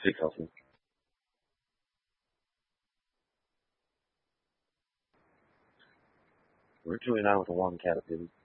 Pretty coffee. We're doing out with the one cat, dude.